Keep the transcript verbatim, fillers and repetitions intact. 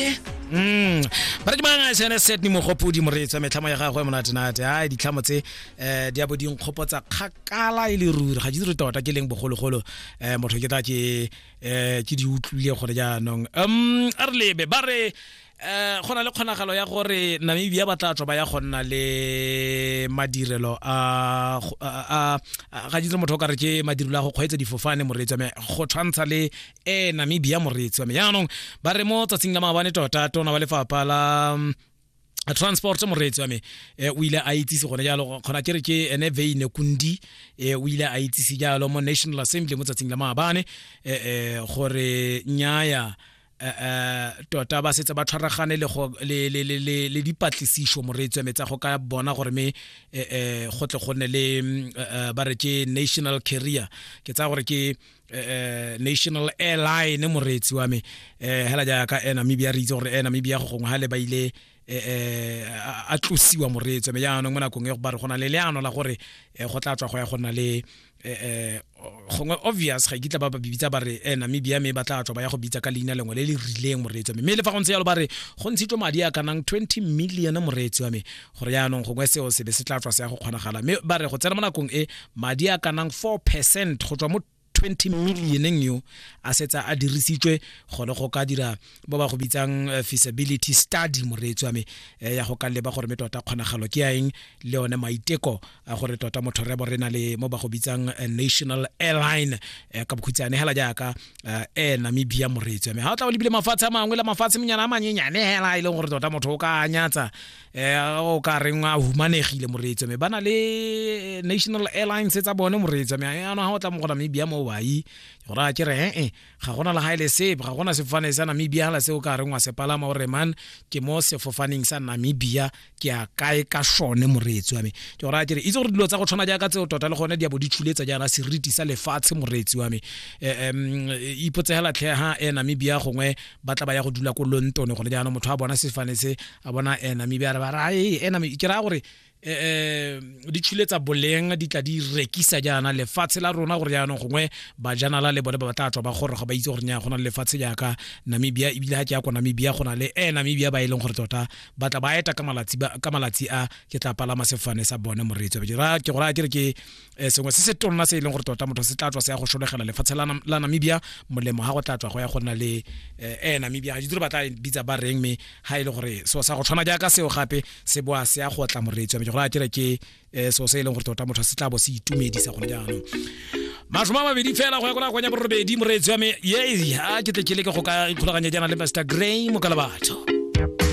eh Mm. Ba re bana sene set ni mogopodi moretsa metlhamo ya gagwe monatenate ha ditlhamo tse eh di abo di nkgopotsa khakala ile ruri ga di re tota ke leng bogologolo eh motho ke ta ke eh ke di utlwile gore ja nong um a re lebe ba re eh gona le kgonagalo ya gore Namibia ba tla tswa ba ya gonna le madirelo a a ga ditse motho ka re ke madirelo a go kgweetsa difofane moretsa me go tshwantsha le eh Namibia moretsa me ya nong ba re mo tsatsing la mabane tota tona ba lefapha la a transport moretsi wa me eh o ile a itsise gone jalo gona ke re ke ene veine kundi eh o ile a itsise jalo mo National Assembly mo tsatsing la maabane eh gore nyaya eh tota ba setsa ba tshwaragane le go le le le le dipatlisisho moretsi wa metsa go ka bona gore me eh go tle gone le ba re ke national carrier ke tsa gore ke eh national airline moretsi wa me eh hela ja ka Namibia re itse gore Namibia go gongwe ha le ba ile eh a tlosiwa moretsi me ya no mona go ngego ba re gona le leano la gore go tla tswa go ya gona le eh gongwe obvious ga kitla ba ba bitsa ba re Namibia me ba tla tswa ba ya go bitsa ka leina lengwe le le rileng moretsi me me le fa go ntse yalo ba re go ntshitwe madi a kanang twenty million moretsi wa me gore ya no gongwe seo se be se tla tswa se ya go kgonagala me ba re go tsena mona kong e madi a kanang four percent go tswa mo twenty million yo a setsa a dirisitswe go le go ka dira ba ba go bitsang feasibility study moretsi wa me ya go ka leba gore me tota kgonagalo ke yaeng le one maiteko a gore tota motho re bo rena le mo ba go bitsang national airline ka bokhutsane hela jaaka eh Namibia moretsi wa me ha o tla o lebile mafatshe a mangwe la mafatshe menyana a manyenyane hela ile gore tota motho o ka anyatsa eh o ka rengwa humanegile moretsi wa me bana le national airlines tsa bone moretsi wa me ya no ha o tla mo go Namibia mo wai gora ke re eh ga gona la haile se ga gona sefofane sa Namibia la se o ka rengwa se palama o re man ke mo sefofaneng sa Namibia ke a kae ka shone moretsi wa me ke gora ke re itse gore dilo tsa go tshwana ja ka tse o tota le gone di abo di tshuletsa jana seriti sa lefatshe moretsi wa me em ipotsegela tlhe ha e Namibia gongwe ba tla ba ya go dula ko London gone jana motho a bona sefane se a bona e Namibia ba ra e Namibia ke ra gore eh di tshuletsa boleng di tla di rekisa jana lefatshe la rona gore jana gongwe ba jana la le bone ba tla tswa ba gore ga ba itse gore nya gona lefatshe ja ka Namibia ibile ha ke ya ko Namibia gona le eh Namibia ba ileng gore tota ba tla ba eta ka malatsi ba ka malatsi a ke tla palama sefane sa bone moretsi ba dira ke gore a ke ke sengwe se se tonna se ileng gore tota motho se tla tswa se ya go sholegela lefatshe la Namibia molemo ha go tla tswa go ya gona le eh Namibia ga ditiro ba tla bitsa ba reng me ha ile gore so sa go tshwana ja ka seo gape se boa se ya go tla moretsi ba a kere ke so se ileng gore tota motho se tla bo se itumedisa gone jaanong masoma mabedi fela go ya gona go nya borobedi moretsi wa me ye a ke tle ke le ke go ka ikgolaganya jana le Master Gray mo Kalabato.